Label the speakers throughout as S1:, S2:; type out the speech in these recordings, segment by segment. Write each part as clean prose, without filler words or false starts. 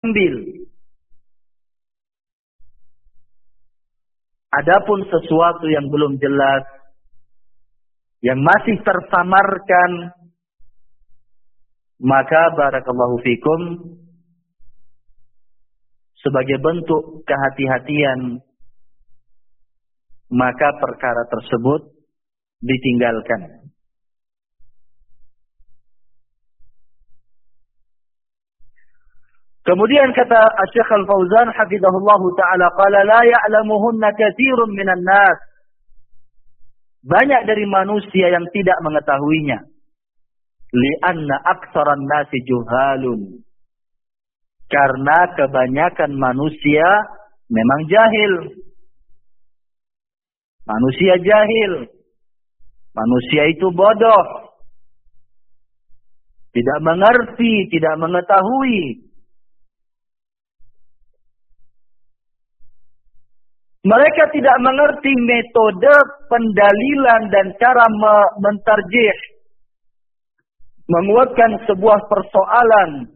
S1: ambil. Adapun sesuatu yang belum jelas, yang masih tersamarkan, maka barakallahu fikum, sebagai bentuk kehati-hatian, maka perkara tersebut ditinggalkan. Kemudian kata Syekh Al-Fauzan hafizahullah taala, qala la ya'lamuhunna katsirun minan nas. Banyak dari manusia yang tidak mengetahuinya. Li'anna aktsaran nasi juhalun. Karena kebanyakan manusia memang jahil. Manusia jahil. Manusia itu bodoh. Tidak mengerti, tidak mengetahui. Mereka tidak mengerti metode pendalilan dan cara mentarjih, menguatkan sebuah persoalan.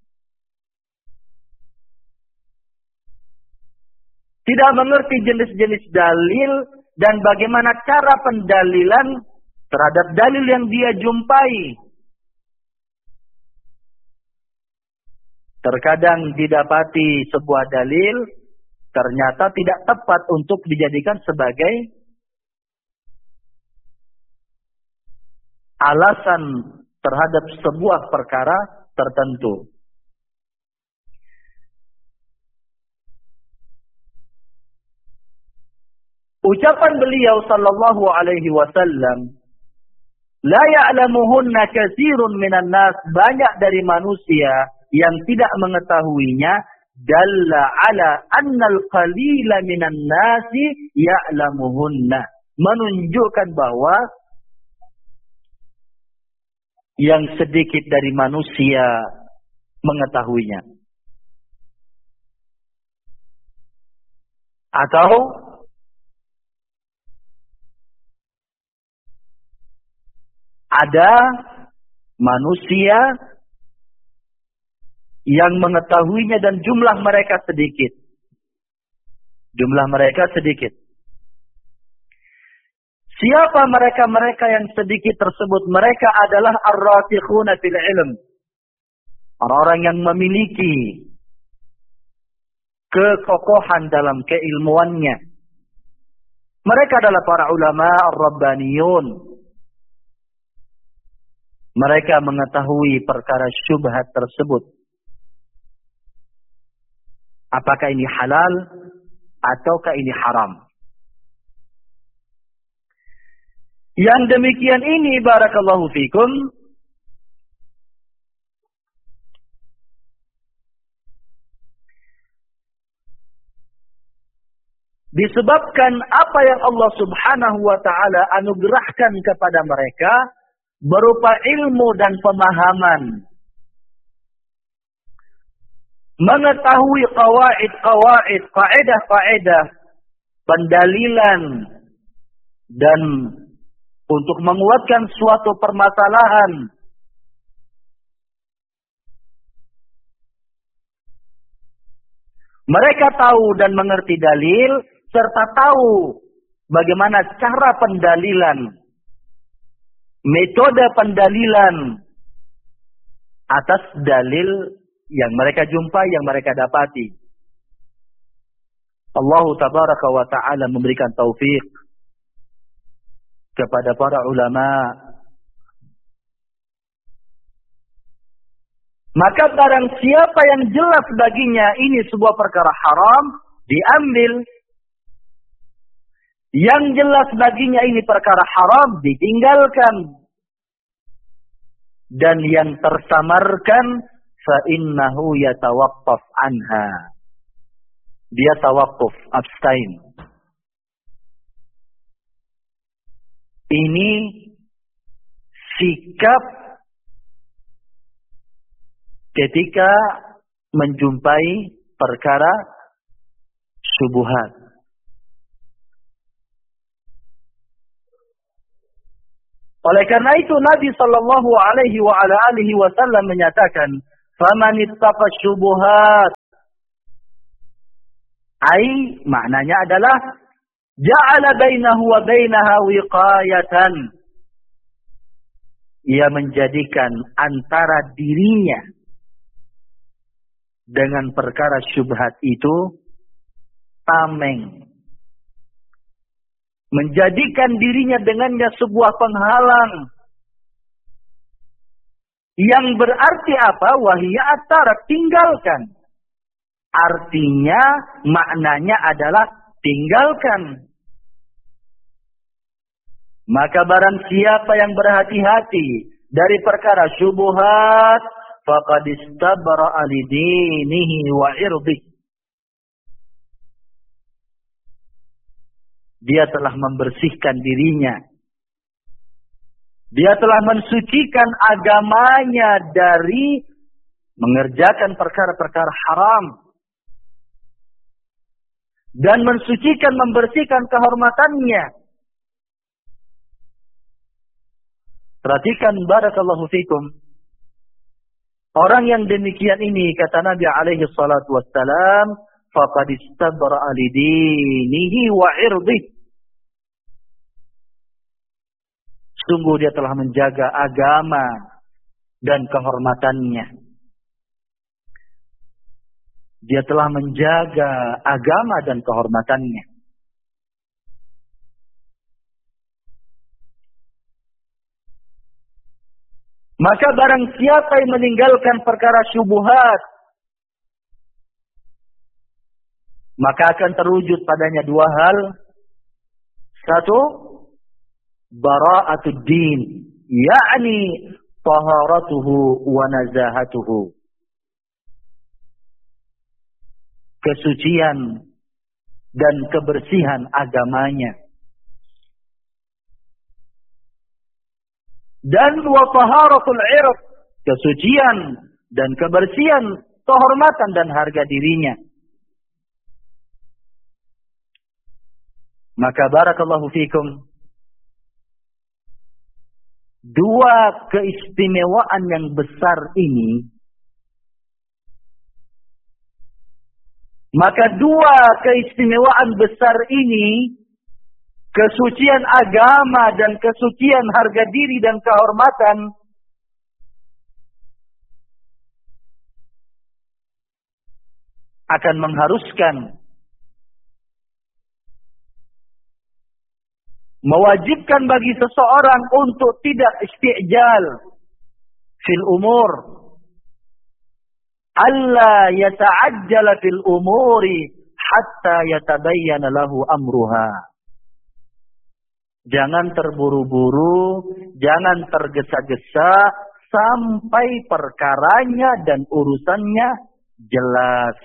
S1: Tidak mengerti jenis-jenis dalil dan bagaimana cara pendalilan terhadap dalil yang dia jumpai. Terkadang didapati sebuah dalil ternyata tidak tepat untuk dijadikan sebagai alasan terhadap sebuah perkara tertentu. Ucapan beliau sallallahu alaihi wasallam, la ya'lamuhunna katsirun minan nas, banyak dari manusia yang tidak mengetahuinya, dalla ala annal qalila minan nasi ya'lamuhunna, menunjukkan bahwa yang sedikit dari manusia mengetahuinya. Atau ada manusia yang mengetahuinya dan jumlah mereka sedikit. Jumlah mereka sedikit. Siapa mereka-mereka yang sedikit tersebut? Mereka adalah ar-rasikhuna fil ilm. Orang-orang yang memiliki kekokohan dalam keilmuannya. Mereka adalah para ulama ar-rabbaniyun. Mereka mengetahui perkara syubhat tersebut. Apakah ini halal ataukah ini haram? Yang demikian ini barakallahu fikum disebabkan apa yang Allah Subhanahu wa taala anugerahkan kepada mereka berupa ilmu dan pemahaman. Mengetahui qawaid, kaidah-kaidah, pendalilan, dan untuk menguatkan suatu permasalahan. Mereka tahu dan mengerti dalil, serta tahu bagaimana cara pendalilan, metode pendalilan atas dalil yang mereka jumpai, yang mereka dapati. Allah tabaraka wa ta'ala memberikan taufik kepada para ulama. Maka barang siapa yang jelas baginya ini sebuah perkara haram, diambil. Yang jelas baginya ini perkara haram, ditinggalkan. Dan yang tersamarkan, فَإِنَّهُ يَتَوَقَّفْ عَنْهَا. Dia tawakuf, abstain. Ini sikap ketika menjumpai perkara syubhat. Oleh karena itu Nabi sallallahu alaihi wa ala alihi wasallam menyatakan, "Faman ittaqa syubuhat Ai maknanya adalah ja'ala bainahu wa bainaha wiqayatan. Ia menjadikan antara dirinya dengan perkara syubhat itu tameng. Menjadikan dirinya dengannya sebuah penghalang. Yang berarti apa? Wahia atara, tinggalkan. Artinya, maknanya adalah tinggalkan. Maka barang siapa yang berhati-hati dari perkara syubhat, faqad istabra'a lidinihi wa irdihi. Dia telah membersihkan dirinya. Dia telah mensucikan agamanya dari mengerjakan perkara-perkara haram. Dan mensucikan, membersihkan kehormatannya. Perhatikan, barakallahu fikum. Orang yang demikian ini, kata Nabi alaihi salatu wassalam, faqad istabra'a lidinihi wa irdihi. Sungguh dia telah menjaga agama dan kehormatannya. Dia telah menjaga agama dan kehormatannya. Maka barang siapa yang meninggalkan perkara syubhat, maka akan terwujud padanya dua hal. Satu, bara'atud din, yakni taharatuhu wa nazahatuhu. Kesucian dan kebersihan agamanya. Dan wa taharatul irq, kesucian dan kebersihan, kehormatan dan harga dirinya. Maka barakallahu fikum, dua keistimewaan yang besar ini, maka dua keistimewaan besar ini, kesucian agama dan kesucian harga diri dan kehormatan, akan mengharuskan, mewajibkan bagi seseorang untuk tidak istijal fil umur. Alla yata'ajjala fil umuri hatta yatabayyana lahu amruha. Jangan terburu-buru, jangan tergesa-gesa sampai perkaranya dan urusannya jelas.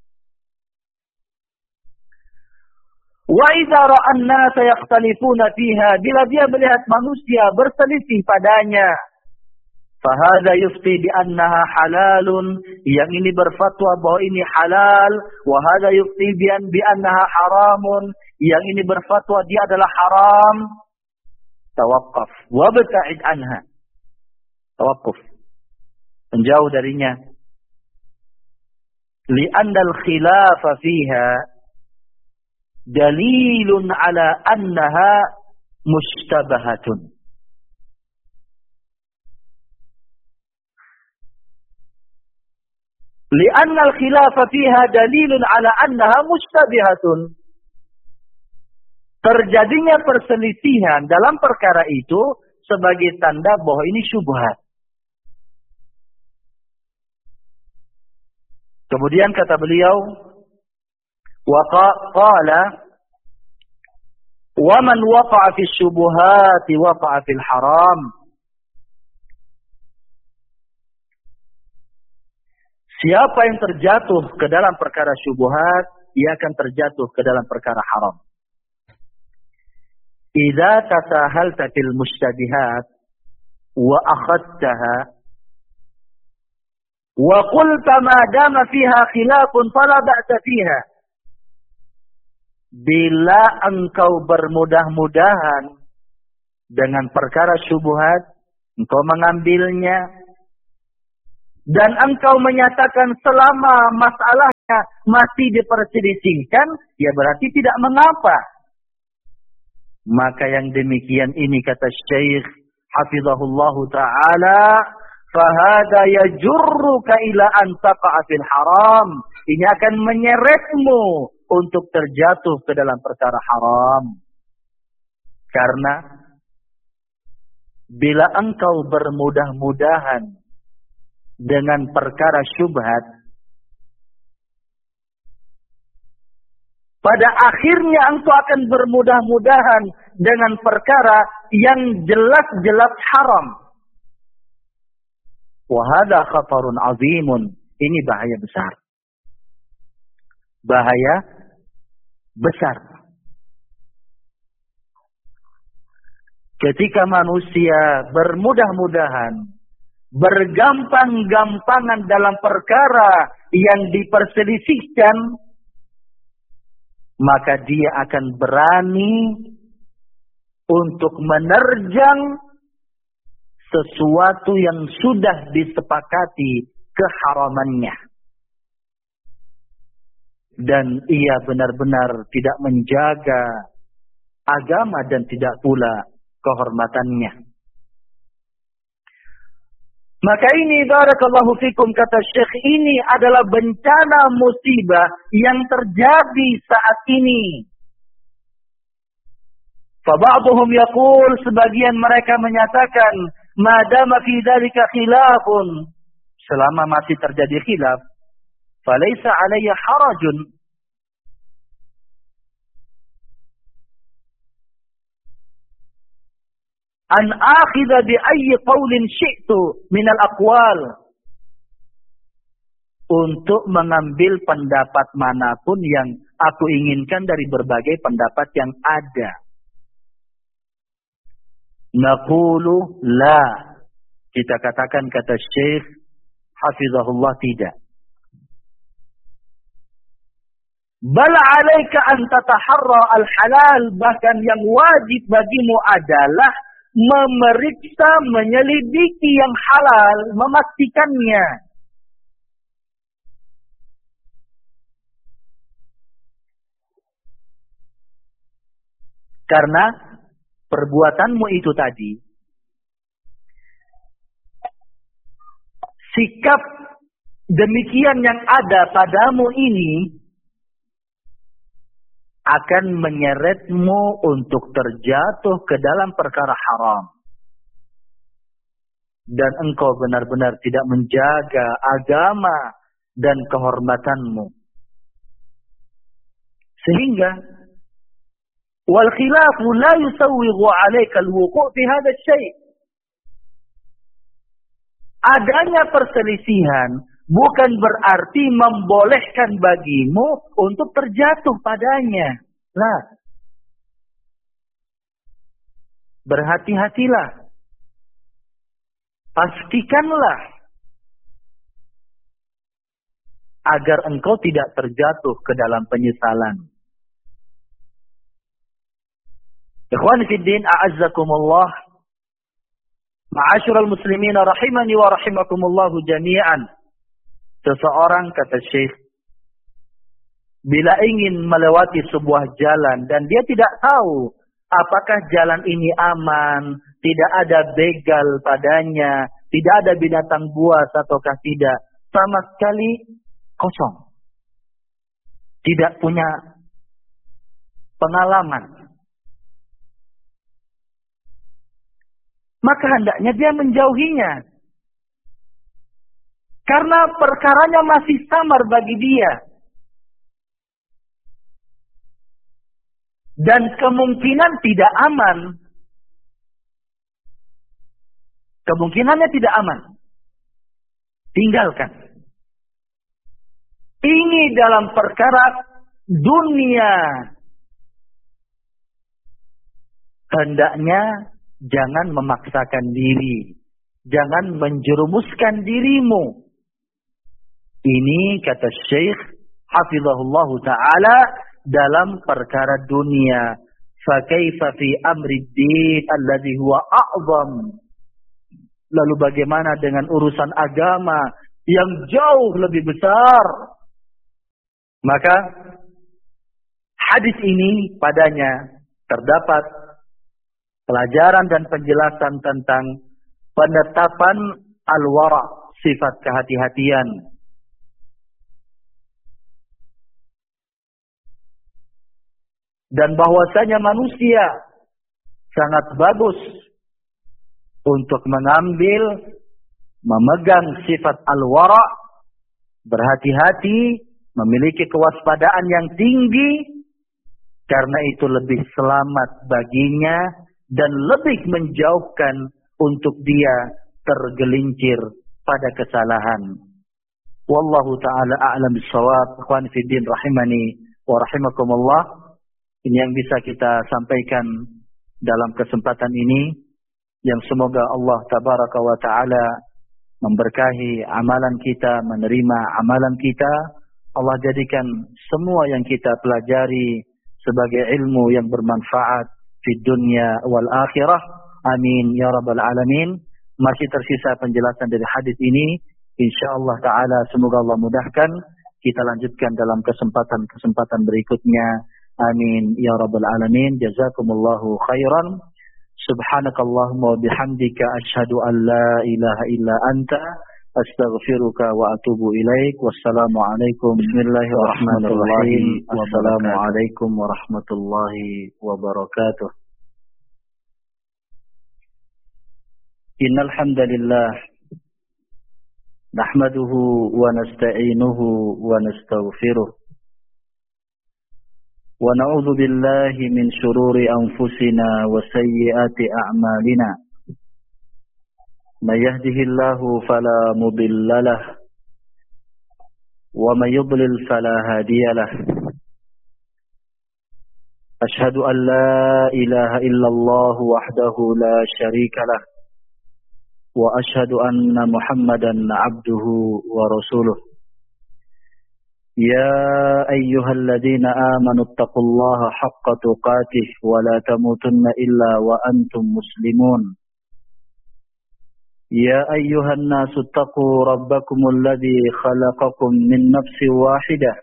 S1: Wa idza ra'an nasa yakhtalifuna fiha, bila dia melihat manusia berselisih padanya, fahadha yufti bi annaha halalun, yang ini berfatwa bahwa ini halal, wa hadha yufti bi annaha haramun, yang ini berfatwa dia adalah haram. Tawaqqaf wabta'id anha. Tawaqquf, menjauh darinya. Li'anna al-khilafa fiha dalilun ala annaha mushtabahatun. Li'anna al-khilafa fiha dalilun ala annaha mushtabihatun. Terjadinya perselisihan dalam perkara itu sebagai tanda bahwa ini syubhat. Kemudian kata beliau, wa qala wa man waqa'a fi syubuhati waqa'a fil haram. Siapa yang terjatuh ke dalam perkara syubhat, ia akan terjatuh ke dalam perkara haram. Idza tasahalta fil mushtabihat wa akhadtaha wa qulta ma dama fiha khilafun fala ba'sa fiha. Bila engkau bermudah-mudahan dengan perkara syubhat, engkau mengambilnya dan engkau menyatakan selama masalah masih diperselisihkan, ya berarti tidak mengapa. Maka yang demikian ini kata Syekh hafizahullahu ta'ala, fahada yajurruka ila an taqa'a fil haram. Ini akan menyeretmu untuk terjatuh ke dalam perkara haram. Karena bila engkau bermudah-mudahan dengan perkara syubhat, pada akhirnya engkau akan bermudah-mudahan dengan perkara yang jelas-jelas haram. Wahada khatarun azimun. Ini bahaya besar. Bahaya besar. Ketika manusia bermudah-mudahan, bergampang-gampangan dalam perkara yang diperselisihkan, maka dia akan berani untuk menerjang sesuatu yang sudah disepakati keharamannya. Dan ia benar-benar tidak menjaga agama dan tidak pula kehormatannya. Maka ini barakallahu fikum kata Syekh, ini adalah bencana musibah yang terjadi saat ini. Faba'duhum yaqul, sebagian mereka menyatakan, madama fi dzalika khilafun, selama masih terjadi khilaf, falaysa alayya harajun. An akhidha bi ayyi qawlin syi'tu min al-aqwal. Untuk mengambil pendapat manapun yang aku inginkan dari berbagai pendapat yang ada. Naqulu la. Kita katakan kata Syekh hafizahullah tidak. Bal alaika an tataharra al-halal, bahkan yang wajib bagimu adalah memeriksa, menyelidiki yang halal, memastikannya. Karena perbuatanmu itu tadi, sikap demikian yang ada padamu ini akan menyeretmu untuk terjatuh ke dalam perkara haram. Dan engkau benar-benar tidak menjaga agama dan kehormatanmu. Sehingga wal khilafu la yusawwighu 'alaika al-wuqu' fi hadha asy-syai'. Adanya perselisihan bukan berarti membolehkan bagimu untuk terjatuh padanya. Nah, berhati-hatilah. Pastikanlah agar engkau tidak terjatuh ke dalam penyesalan. Ikhwani fid din, a'azzakumullah. Ma'asyiral muslimin rahimani wa rahimakumullah jami'an. Seseorang, kata Syekh, bila ingin melewati sebuah jalan dan dia tidak tahu apakah jalan ini aman, tidak ada begal padanya, tidak ada binatang buas ataukah tidak, sama sekali kosong. Tidak punya pengalaman. Maka hendaknya dia menjauhinya. Karena perkaranya masih samar bagi dia. Dan kemungkinan tidak aman. Kemungkinannya tidak aman. Tinggalkan. Ini dalam perkara dunia. Hendaknya jangan memaksakan diri. Jangan menjerumuskan dirimu. Ini kata Syekh hafizahullahu ta'ala dalam perkara dunia. Fakaifa fi amri din alladhi huwa a'zam. Lalu bagaimana dengan urusan agama yang jauh lebih besar? Maka hadis ini padanya terdapat pelajaran dan penjelasan tentang penetapan al-wara, sifat kehati-hatian. Dan bahwasanya manusia sangat bagus untuk mengambil, memegang sifat al-wara, berhati-hati, memiliki kewaspadaan yang tinggi, karena itu lebih selamat baginya dan lebih menjauhkan untuk dia tergelincir pada kesalahan. Wallahu ta'ala a'lam bissawab. Ikhwan fi din rahimani wa rahimakumullah. Ini yang bisa kita sampaikan dalam kesempatan ini, yang semoga Allah tabaraka wa ta'ala memberkahi amalan kita, menerima amalan kita. Allah jadikan semua yang kita pelajari sebagai ilmu yang bermanfaat di dunia wal akhirah. Amin ya rabbal alamin. Masih tersisa penjelasan dari hadis ini. Insyaallah ta'ala semoga Allah mudahkan. Kita lanjutkan dalam kesempatan-kesempatan berikutnya. Amin ya rabbal alamin. Jazakumullahu khairan. Subhanakallahumma wa bihamdika asyhadu an la ilaha illa anta astaghfiruka wa atubu ilaik. Wassalamualaikum bismillahirrahmanirrahim. Wassalamualaikum warahmatullahi wabarakatuh. Innal hamdalillah nahmaduhu wa nasta'inuhu wa nastaghfiruh. ونعوذ بالله من شرور أنفسنا وسيئات أعمالنا من يهده الله فلا مضل له ومن يضلل فلا هادي له أشهد أن لا إله إلا الله وحده لا شريك له وأشهد أن محمدا عبده ورسوله يا أيها الذين آمنوا اتقوا الله حق تقاته ولا تموتن إلا وأنتم مسلمون يا أيها الناس اتقوا ربكم الذي خلقكم من نفس واحدة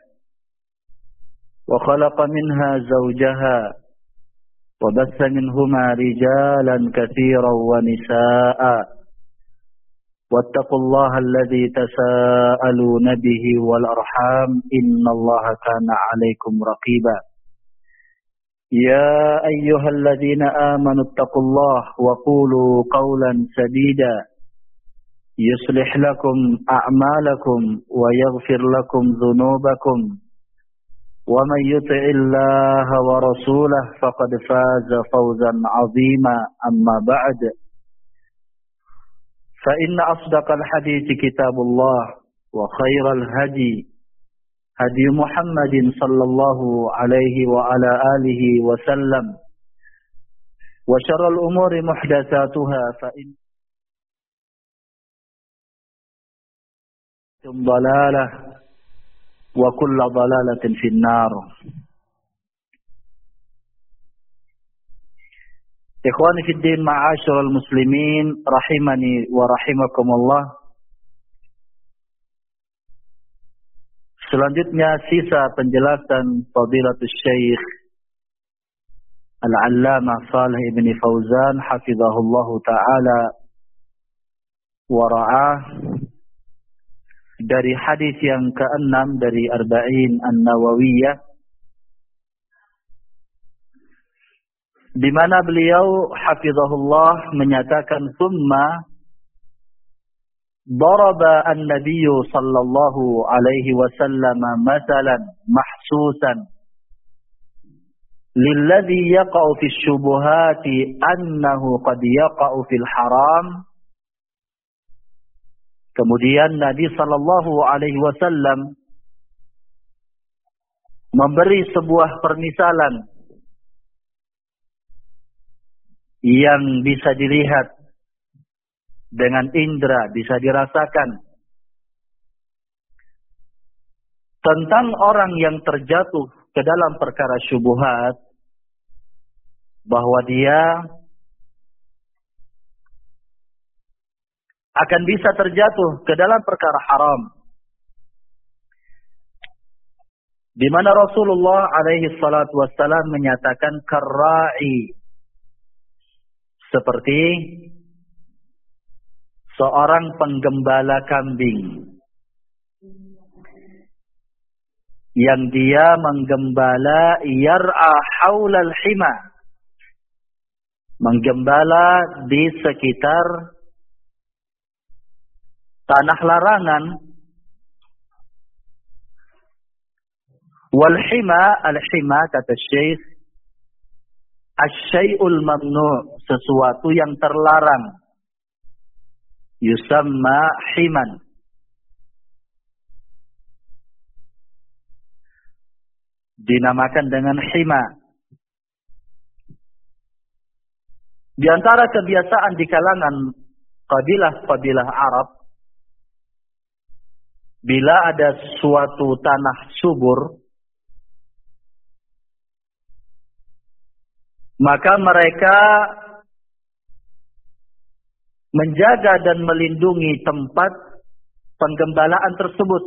S1: وخلق منها زوجها وبث منهما رجالا كثيرا ونساء واتقوا الله الذي تساءلون به والأرحام إن الله كان عليكم رقيبا يا أيها الذين آمنوا اتقوا الله وقولوا قولا سديدا يصلح لكم أعمالكم ويغفر لكم ذنوبكم ومن يطع الله ورسوله فقد فاز فوزا عظيما أما بعد فإن أصدق الحديث كتاب الله وخير الهدي هدي محمد صلى الله عليه وعلى آله وسلم وشر الأمور محدثاتها فإن ضلالة وكل ضلالة في النار. Ikhwani fiddin ma'asyiral muslimin rahimani wa rahimakumullah. Selanjutnya sisa penjelasan Fadilatul Syekh Al-Allamah Shalih ibn Fauzan hafizahullahu taala wa ra'ah dari hadis yang ke-6 dari Arba'in An-Nawawiyah, di mana beliau hafizahullah menyatakan summa daraba an-nabiy sallallahu alaihi wasallam mathalan mahsusan lilladhi yaqa'u fi syubuhati annahu qad yaqa'u fil haram. Kemudian Nabi sallallahu alaihi wasallam memberi sebuah permisalan yang bisa dilihat dengan indera, bisa dirasakan, tentang orang yang terjatuh ke dalam perkara syubhat, bahwa dia akan bisa terjatuh ke dalam perkara haram. di mana Rasulullah alaihi salatu wassalam menyatakan karra'i, seperti seorang penggembala kambing yang dia menggembala yar'a haulal hima, menggembala di sekitar tanah larangan. Wal hima, al-hima kata Syekh, asy-syai'ul mamnu', sesuatu yang terlarang. Yusamma himan. Dinamakan dengan hima. Di antara kebiasaan di kalangan kabilah-kabilah Arab, bila ada suatu tanah subur, maka mereka menjaga dan melindungi tempat penggembalaan tersebut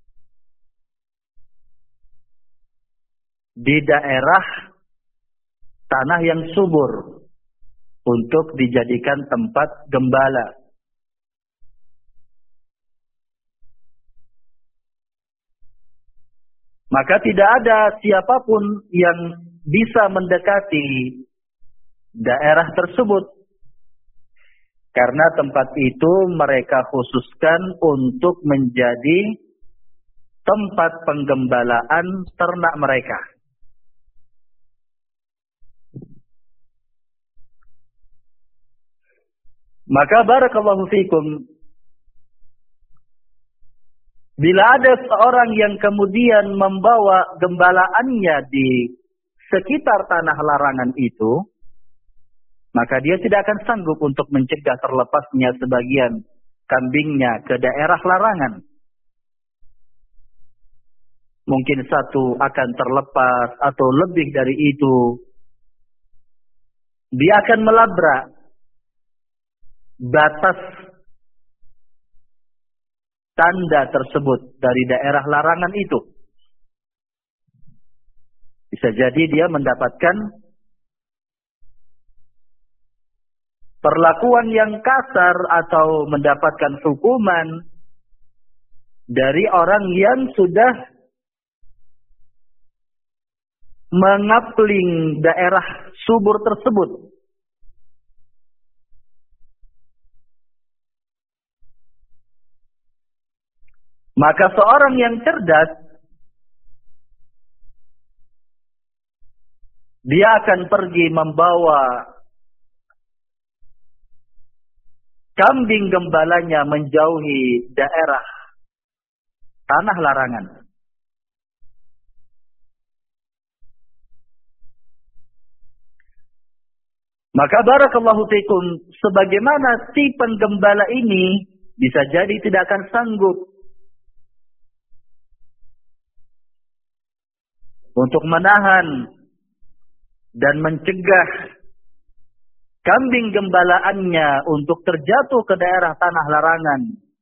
S1: di daerah tanah yang subur untuk dijadikan tempat gembala. Maka tidak ada siapapun yang bisa mendekati daerah tersebut, karena tempat itu mereka khususkan untuk menjadi tempat penggembalaan ternak mereka. Maka barakallahu fikum, bila ada seorang yang kemudian membawa gembalaannya di sekitar tanah larangan itu, maka dia tidak akan sanggup untuk mencegah terlepasnya sebagian kambingnya ke daerah larangan. Mungkin satu akan terlepas atau lebih dari itu. Dia akan melabrak batas tanda tersebut dari daerah larangan itu. Bisa jadi dia mendapatkan perlakuan yang kasar atau mendapatkan hukuman dari orang yang sudah mengapling daerah subur tersebut. Maka seorang yang cerdas, dia akan pergi membawa kambing gembalanya menjauhi daerah tanah larangan. Maka barakallahu fikum, sebagaimana si penggembala ini bisa jadi tidak akan sanggup untuk menahan dan mencegah kambing gembalaannya untuk terjatuh ke daerah tanah larangan.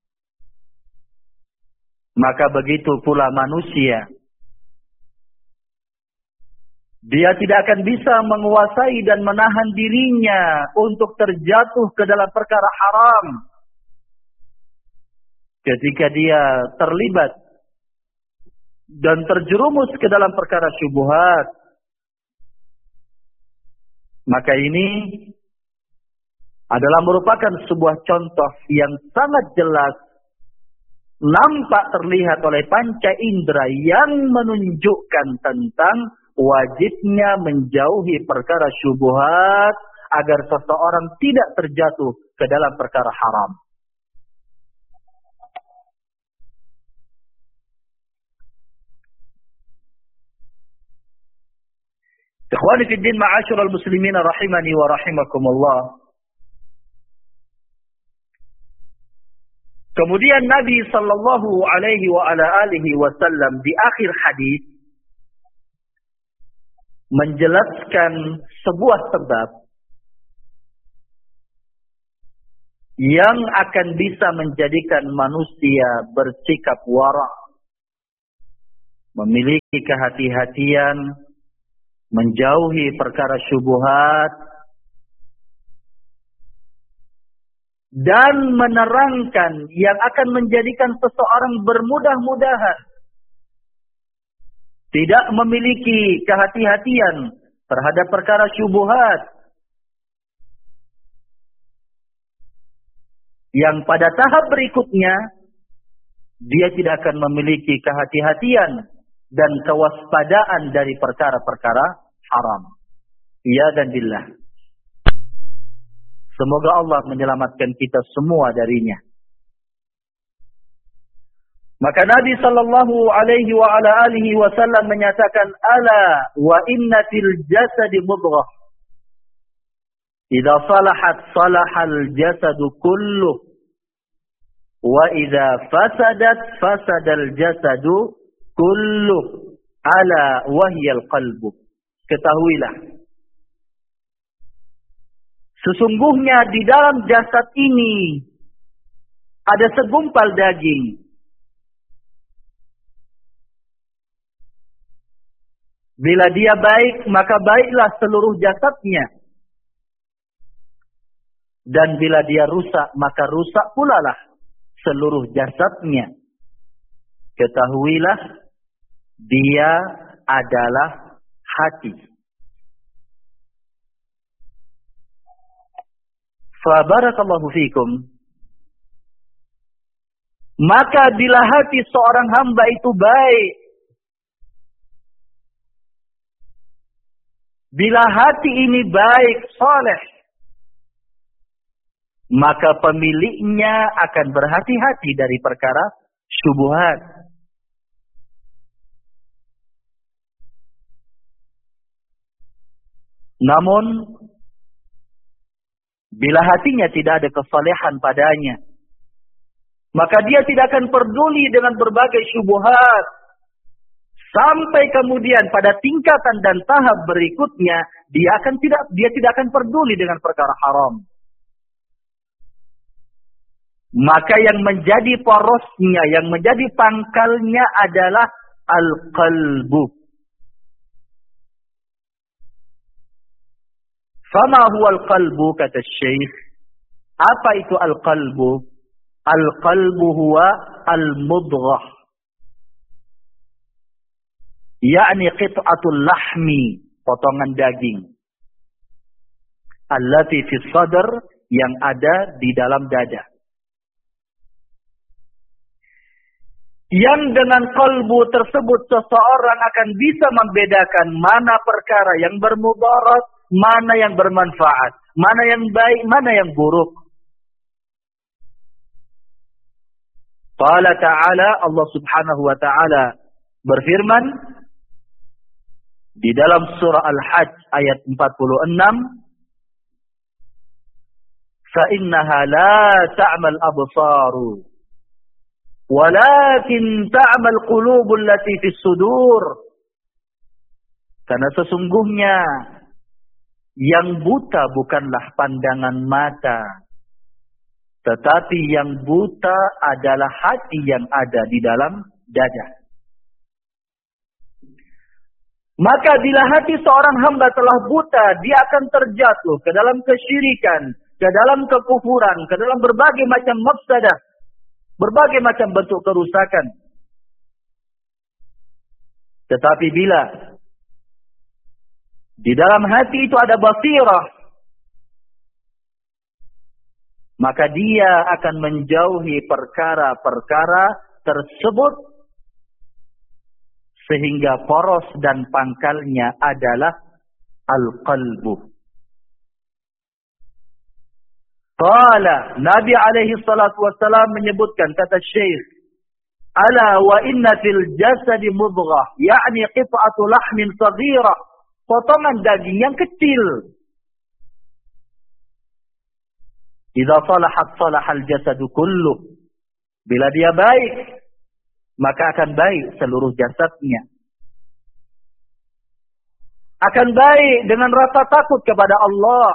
S1: Maka begitu pula manusia. Dia tidak akan bisa menguasai dan menahan dirinya untuk terjatuh ke dalam perkara haram ketika dia terlibat dan terjerumus ke dalam perkara syubhat. Maka ini adalah merupakan sebuah contoh yang sangat jelas, nampak terlihat oleh panca indera yang menunjukkan tentang wajibnya menjauhi perkara syubhat agar seseorang tidak terjatuh ke dalam perkara haram. Ikhwani fi din, ma'asyiral muslimin rahimani wa rahimakumullah. Kemudian Nabi sallallahu alaihi wa ala alihi wasallam di akhir hadis menjelaskan sebuah sebab yang akan bisa menjadikan manusia bersikap wara', memiliki kehati-hatian, menjauhi perkara syubhat, dan menerangkan yang akan menjadikan seseorang bermudah-mudahan tidak memiliki kehati-hatian terhadap perkara syubhat, yang pada tahap berikutnya dia tidak akan memiliki kehati-hatian dan kewaspadaan dari perkara-perkara haram. Ya dan billah. Semoga Allah menyelamatkan kita semua darinya. Maka Nabi sallallahu alaihi wa ala alihi wasallam menyatakan, ala wa inna fil jasadi mudghah. Idza salahat salahal jasadu kulluh. Wa idza fasadat fasadal jasadu kulluh. Ala wahyal qalbu. Ketahuilah, sesungguhnya di dalam jasad ini ada segumpal daging. Bila dia baik, maka baiklah seluruh jasadnya. Dan bila dia rusak, maka rusak pula lah seluruh jasadnya. Ketahuilah, dia adalah hati. Fabarakallahu fikum. Maka bila hati seorang hamba itu baik, bila hati ini baik, saleh, maka pemiliknya akan berhati-hati dari perkara syubhat. Namun, bila hatinya tidak ada kesalehan padanya, maka dia tidak akan peduli dengan berbagai syubhat. Sampai kemudian pada tingkatan dan tahap berikutnya, dia tidak akan peduli dengan perkara haram. Maka yang menjadi porosnya, yang menjadi pangkalnya adalah al-qalbu. Fama huwa al-qalbu, kata Syekh. Apa itu al-qalbu? Al-qalbu huwa al-mudghah. Yakni qit'atul lahmi, potongan daging. Allati fi sadr, yang ada di dalam dada. Yang dengan kalbu tersebut seseorang akan bisa membedakan mana perkara yang bermudarat, mana yang bermanfaat, mana yang baik, mana yang buruk. Qala ta'ala, Allah subhanahu wa ta'ala berfirman di dalam surah Al-Hajj ayat 46, فَإِنَّهَا لَا تَعْمَى الْأَبْصَارُ وَلَكِنْ تَعْمَى الْقُلُوبُ الَّتِي فِي الصُّدُورِ. Karena sesungguhnya yang buta bukanlah pandangan mata, tetapi yang buta adalah hati yang ada di dalam dada. Maka bila hati seorang hamba telah buta, dia akan terjatuh ke dalam kesyirikan, ke dalam kekufuran, ke dalam berbagai macam mafsadah, berbagai macam bentuk kerusakan. Tetapi bila di dalam hati itu ada basirah, maka dia akan menjauhi perkara-perkara tersebut, sehingga poros dan pangkalnya adalah al-qalbu. Qala, Nabi alaihi salatu wassalam menyebutkan, kata Syekh, ala wa inna fil jasadi mudghah, yakni qit'atu lahmin saghirah, potongan daging yang kecil. Idza salahat salahal jasadu kulluh. Bila dia baik, maka akan baik seluruh jasadnya. Akan baik dengan rasa takut kepada Allah,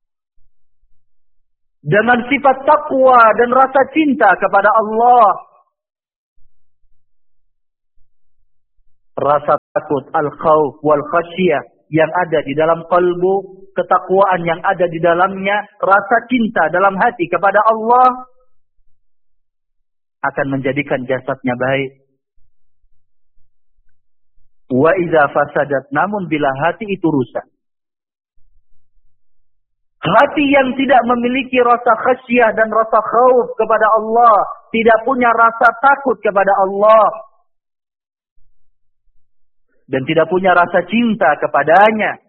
S1: dengan sifat takwa dan rasa cinta kepada Allah. Rasa takut, al-khawf wal khasyah yang ada di dalam kalbu, ketakwaan yang ada di dalamnya, rasa cinta dalam hati kepada Allah akan menjadikan jasadnya baik. Wa idza fasadat, namun bila hati itu rusak, hati yang tidak memiliki rasa khasyah dan rasa khauf kepada Allah, tidak punya rasa takut kepada Allah, dan tidak punya rasa cinta kepadanya,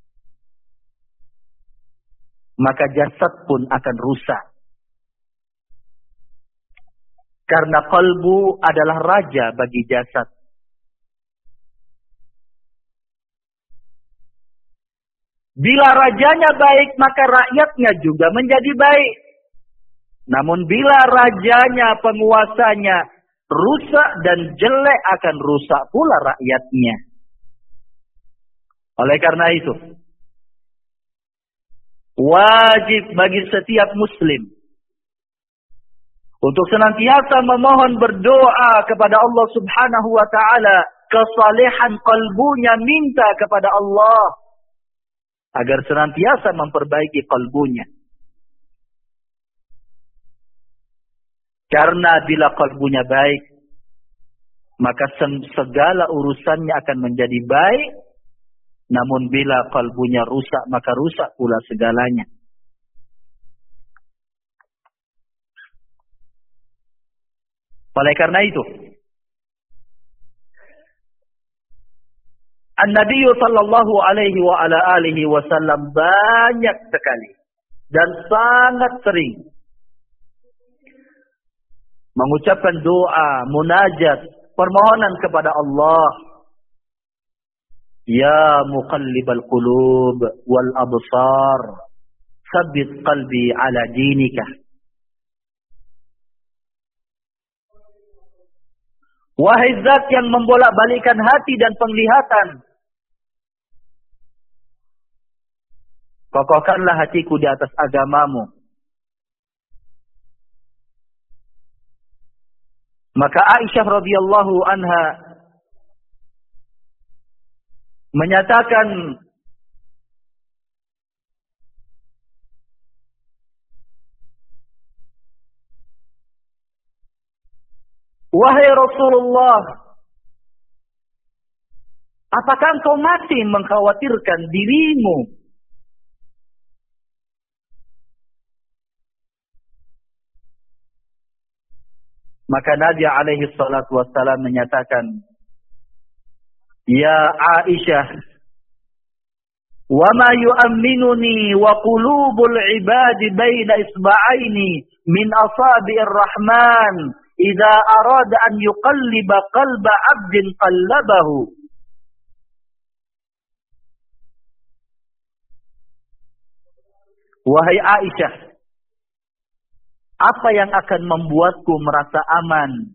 S1: maka jasad pun akan rusak. Karena kalbu adalah raja bagi jasad. Bila rajanya baik, maka rakyatnya juga menjadi baik. Namun bila rajanya, penguasanya rusak dan jelek, akan rusak pula rakyatnya. Oleh karena itu, wajib bagi setiap muslim untuk senantiasa memohon berdoa kepada Allah Subhanahu wa taala, kesalehan kalbunya, minta kepada Allah agar senantiasa memperbaiki kalbunya. Karena bila kalbunya baik, maka segala urusannya akan menjadi baik. Namun bila kalbunya rusak, maka rusak pula segalanya. Oleh karena itu, An-Nabi sallallahu alaihi wa ala alihi wasallam banyak sekali dan sangat sering mengucapkan doa, munajat, permohonan kepada Allah. Ya muqallibal qulub wal absar, tsabbit qalbi ala dinika. Wahai zat yang membolak-balikan hati dan penglihatan, kokohkanlah hatiku di atas agamamu. Maka Aisyah radhiyallahu anha menyatakan, wahai Rasulullah, apakah engkau masih mengkhawatirkan dirimu? Maka Nabi alaihi salatu wassalam menyatakan, ya Aisyah, wa ma yu'minuni wa qulubul ibadi baina isba'aini min asabi'ir rahman idza arada an yuqalliba qalba 'abdin qallabahu. Wahai Aisyah, apa yang akan membuatku merasa aman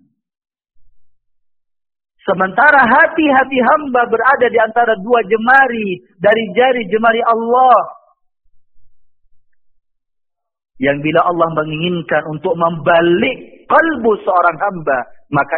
S1: sementara hati-hati hamba berada di antara dua jemari dari jari jemari Allah, yang bila Allah menginginkan untuk membalik kalbu seorang hamba, maka